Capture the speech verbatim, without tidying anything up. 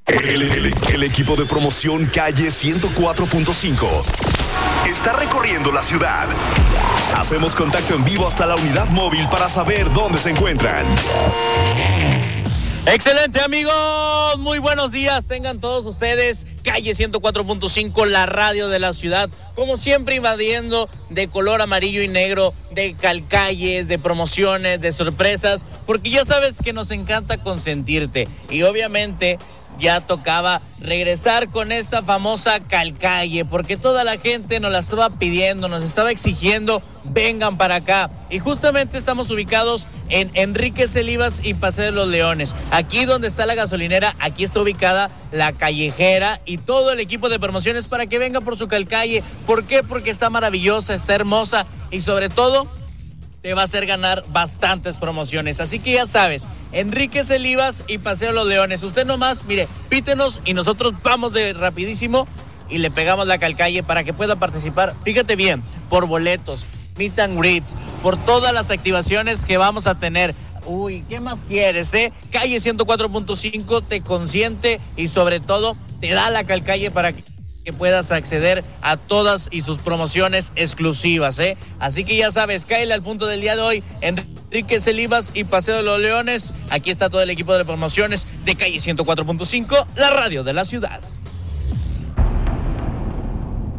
El, el- el equipo de promoción Calle ciento cuatro punto cinco está recorriendo la ciudad. Hacemos contacto en vivo hasta la unidad móvil para saber dónde se encuentran. Excelente, amigos, muy buenos días tengan todos ustedes. Calle ciento cuatro punto cinco, la radio de la ciudad, como siempre invadiendo de color amarillo y negro, de calcalles, de promociones, de sorpresas, porque ya sabes que nos encanta consentirte y obviamente ya tocaba regresar con esta famosa calcalle, porque toda la gente nos la estaba pidiendo, nos estaba exigiendo, vengan para acá. Y justamente estamos ubicados en Enríquez Elivas y Paseo de los Leones. Aquí donde está la gasolinera, aquí está ubicada la callejera y todo el equipo de promociones para que venga por su calcalle. ¿Por qué? Porque está maravillosa, está hermosa y sobre todo te va a hacer ganar bastantes promociones. Así que ya sabes, Enríquez Elivas y Paseo de los Leones. Usted nomás, mire, pítenos y nosotros vamos de rapidísimo y le pegamos la calcalle para que pueda participar. Fíjate bien, por boletos, meet and greets, por todas las activaciones que vamos a tener. Uy, ¿qué más quieres, eh? Calle ciento cuatro punto cinco te consiente y sobre todo te da la calcalle para que que puedas acceder a todas y sus promociones exclusivas, ¿eh? Así que ya sabes, cáele al punto del día de hoy, Enríquez Elivas y Paseo de los Leones. Aquí está todo el equipo de promociones de Calle ciento cuatro punto cinco, la radio de la ciudad.